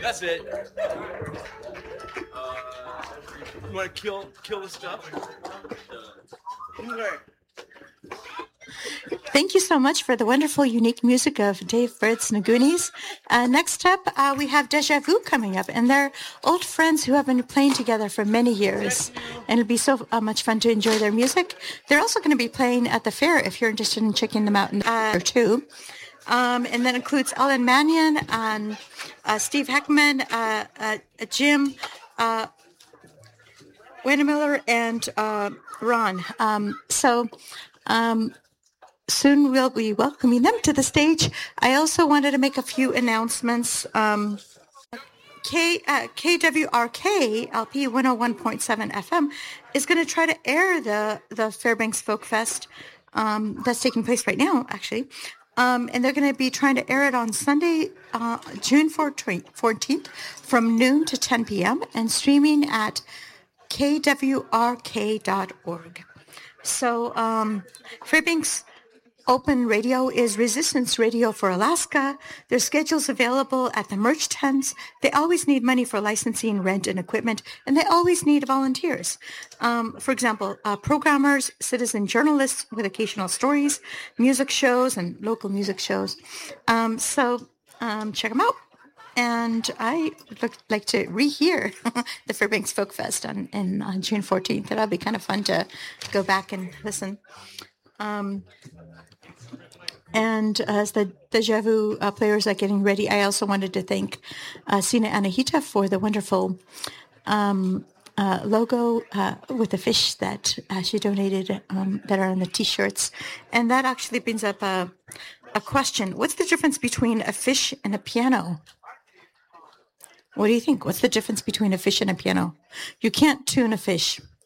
That's it. You want to kill the stuff? Thank you so much for the wonderful, unique music of Dave Bird's Nagoonies. Next up, we have Deja Vu coming up, and they're old friends who have been playing together for many years, and it'll be so much fun to enjoy their music. They're also going to be playing at the fair if you're interested in checking them out or too. And that includes Alan Mannion, Steve Heckman, Jim Wennemiller, and Ron. Soon we'll be welcoming them to the stage. I also wanted to make a few announcements. KWRK LP 101.7 FM is going to try to air the Fairbanks Folk Fest that's taking place right now, actually. And they're going to be trying to air it on Sunday, June 14th from noon to 10 p.m. and streaming at kwrk.org. So Fairbanks Open Radio is Resistance Radio for Alaska. Their schedule's available at the merch tents. They always need money for licensing, rent, and equipment, and they always need volunteers. For example, programmers, citizen journalists with occasional stories, music shows, and local music shows. So check them out. And I would like to rehear the Fairbanks Folk Fest on June 14th. That'll be kind of fun to go back and listen. And as the Deja Vu players are getting ready, I also wanted to thank Sina Anahita for the wonderful logo with the fish that she donated that are on the T-shirts. And that actually brings up a question. What's the difference between a fish and a piano? What do you think? What's the difference between a fish and a piano? You can't tune a fish.